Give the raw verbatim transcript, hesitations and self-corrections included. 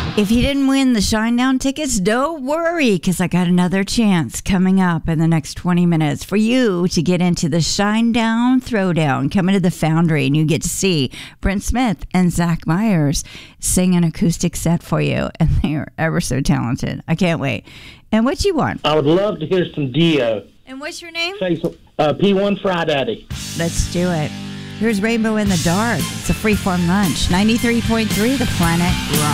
If you didn't win the Shinedown tickets, don't worry, because I got another chance coming up in the next twenty minutes for you to get into the Shinedown Throwdown, coming to the Foundry, and you get to see Brent Smith and Zach Myers sing an acoustic set for you, and they are ever so talented. I can't wait. And what you want? I would love to hear some Dio. And what's your name? Say some, uh, P one Fry Daddy. Let's do it. Here's Rainbow in the Dark. It's a freeform lunch. ninety-three point three The Planet Rock.